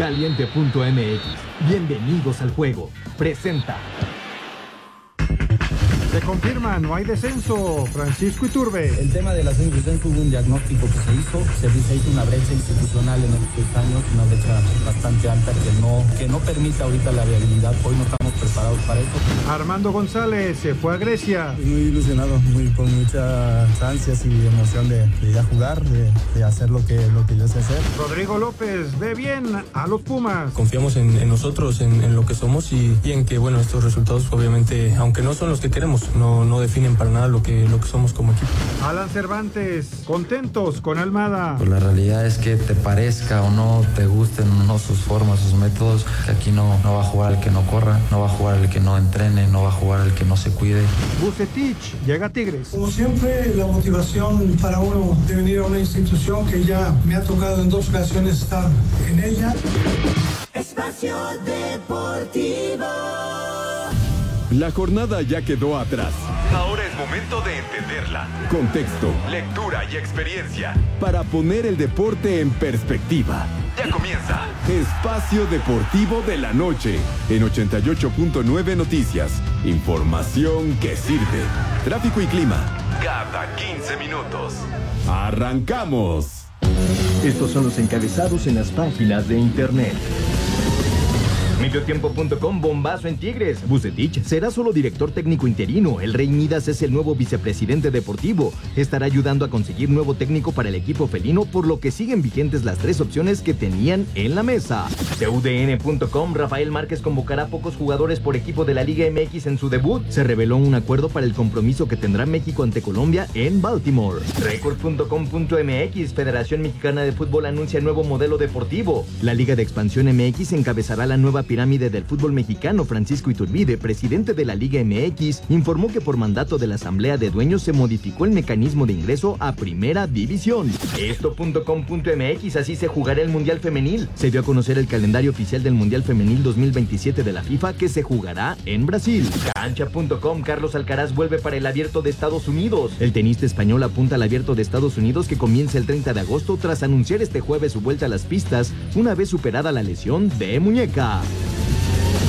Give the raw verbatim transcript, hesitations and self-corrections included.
Caliente punto m x. Bienvenidos al juego. Presenta. Se confirma, no hay descenso. Francisco Iturbe. El tema de la descenso hubo un diagnóstico que se hizo, se, se hizo una brecha institucional en estos años, una brecha bastante alta que no, que no permite ahorita la viabilidad. Hoy no estamos preparados para eso. Armando González se fue a Grecia. Muy ilusionado, muy, con muchas ansias y emoción de, de ir a jugar, de, de hacer lo que, lo que yo sé hacer. Rodrigo López ve bien a los Pumas. Confiamos en, en nosotros, en, en lo que somos y, y en que, bueno, estos resultados obviamente, aunque no son los que queremos, No, no definen para nada lo que, lo que somos como equipo. Alan Cervantes, contentos con Almada. Pues la realidad es que te parezca o no, te gusten o no sus formas, sus métodos, que aquí no, no va a jugar el que no corra, no va a jugar el que no entrene, no va a jugar el que no se cuide. Vucetich llega a Tigres. Como siempre, la motivación para uno de venir a una institución que ya me ha tocado en dos ocasiones estar en ella. Espacio Deportivo. La jornada ya quedó atrás. Ahora es momento de entenderla. Contexto, lectura y experiencia. Para poner el deporte en perspectiva. Ya comienza. Espacio Deportivo de la Noche. En ochenta y ocho punto nueve Noticias. Información que sirve. Tráfico y clima. Cada quince minutos. ¡Arrancamos! Estos son los encabezados en las páginas de internet. Mediotiempo punto com, bombazo en Tigres. Vucetich será solo director técnico interino. El Rey Midas es el nuevo vicepresidente deportivo. Estará ayudando a conseguir nuevo técnico para el equipo felino, por lo que siguen vigentes las tres opciones que tenían en la mesa. T U D N punto com, Rafael Márquez convocará pocos jugadores por equipo de la Liga M X en su debut. Se reveló un acuerdo para el compromiso que tendrá México ante Colombia en Baltimore. Record punto com punto m x, Federación Mexicana de Fútbol anuncia nuevo modelo deportivo. La Liga de Expansión M X encabezará la nueva pirámide del fútbol mexicano. Francisco Iturbide, presidente de la Liga M X, informó que por mandato de la Asamblea de Dueños se modificó el mecanismo de ingreso a Primera División. Esto punto com punto m x, así se jugará el Mundial Femenil. Se dio a conocer el calendario oficial del Mundial Femenil dos mil veintisiete de la FIFA, que se jugará en Brasil. Cancha punto com, Carlos Alcaraz vuelve para el Abierto de Estados Unidos. El tenista español apunta al Abierto de Estados Unidos, que comienza el treinta de agosto, tras anunciar este jueves su vuelta a las pistas una vez superada la lesión de muñeca.